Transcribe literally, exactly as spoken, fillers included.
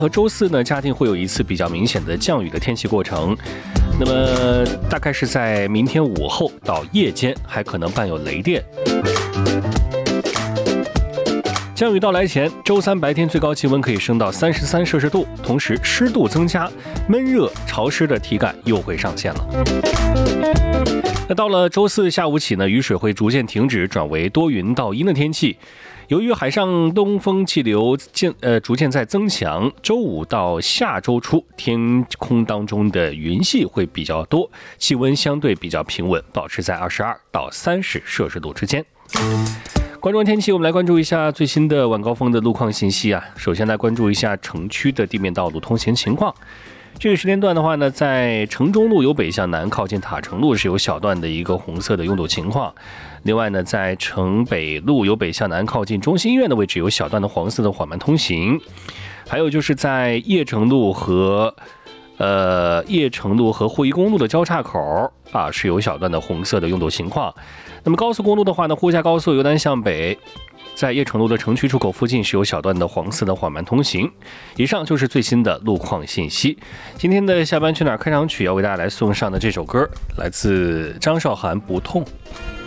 和周四呢，嘉定会有一次比较明显的降雨的天气过程。那么大概是在明天午后到夜间，还可能伴有雷电。降雨到来前，周三白天最高气温可以升到三十三摄氏度，同时湿度增加，闷热潮湿的体感又会上线了。那到了周四下午起呢，雨水会逐渐停止，转为多云到阴的天气。由于海上东风气流渐呃逐渐在增强，周五到下周初，天空当中的云系会比较多，气温相对比较平稳，保持在二十二到三十摄氏度之间。关注天气，我们来关注一下最新的晚高峰的路况信息啊。首先来关注一下城区的地面道路通行情况。这个时间段的话呢，在城中路由北向南靠近塔城路是有小段的一个红色的拥堵情况。另外呢，在城北路由北向南靠近中心医院的位置有小段的黄色的缓慢通行。还有就是在邺城路和呃邺城路和霍一公路的交叉口啊，是有小段的红色的拥堵情况。那么高速公路的话呢，呼霞高速由南向北，在邺城路的城区出口附近是有小段的黄色的缓慢通行。以上就是最新的路况信息。今天的下班去哪儿开场曲要为大家来送上的这首歌，来自张韶涵《不痛》。